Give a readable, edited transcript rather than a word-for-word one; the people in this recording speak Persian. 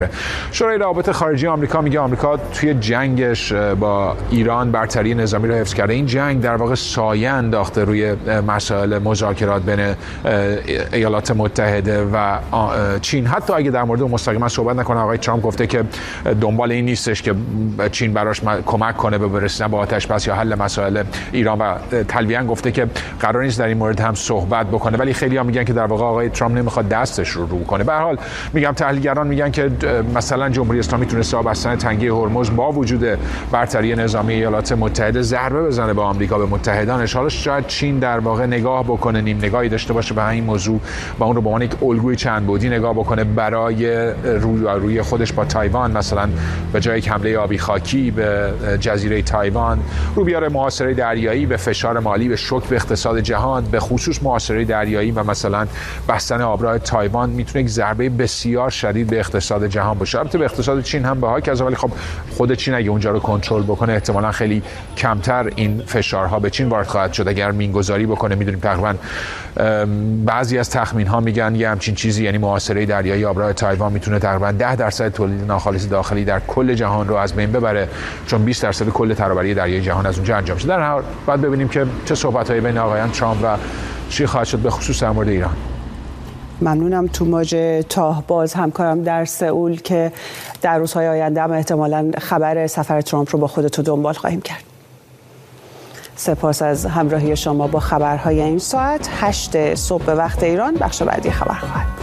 شورای روابط خارجه آمریکا میگه آمریکا توی جنگش با ایران برتری نظامی رو حفظ کرده. این جنگ در واقع سایه انداخته روی مسائل مذاکرات بین ایالات متحده و چین. حتی اگه در مورد مستقیما صحبت نکنه، آقای ترامپ گفته که دنبال این نیستش که چین براش کمک کنه به رسیدن به آتش‌بس یا حل مسائل ایران و تلویحاً گفته که قرار نیست در این مورد هم صحبت بکنه. ولی خیلی‌ها میگن که در واقع آقای ترامپ نمیخواد دستش رو کنه. به هر حال میگم تحلیلگران میگن که مثلا جمهوری اسلامی تونسته با بستن تنگه هرمز با وجود برتری نظامی ایالات متحده ضربه بزنه به آمریکا، به متحدانش. حالا شاید چین در واقع نگاه بکنه، نیم نگاهی داشته باشه به این موضوع و اون رو به عنوان یک الگوی چند بعدی نگاه بکنه برای روی خودش با تایوان، مثلا به جای یک حمله آبی خاکی به جزیره تایوان، رو بیاره محاصره دریایی، به فشار مالی، به شوک به اقتصاد جهان، به خصوص محاصره دریایی و مثلا بستن آبراه تایوان میتونه یک ضربه بسیار شدید به اقتصاد جهان باشه. البته به اقتصاد چین هم بها کذا، ولی خب خود چین اگه اونجا رو کنترل بکنه احتمالاً خیلی کمتر این فشارها به چین وارد خواهد شد. اگر مینگذاری بکنه، میدونیم تقریبا بعضی از تخمین ها میگن یه همچین چیزی، یعنی محاصره دریایی آبراه تایوان میتونه تقریبا 10% تولید ناخالص داخلی در کل جهان رو از بین ببره، چون 20% کل ترابری دریایی جهان از اونجا انجام میشه. در هر حال بعد ببینیم که چه صحبت‌هایی بین آقایان ترامپ و چی خواهد شد به خصوص در مورد ایران. ممنونم توماج تاهباز، همکارم در سئول، که در روزهای آینده هم احتمالاً خبر سفر ترامپ رو با خودتون دنبال خواهیم کرد. سپاس از همراهی شما با خبرهای این ساعت. 8 صبح به وقت ایران بخش بعدی خبر خواهد.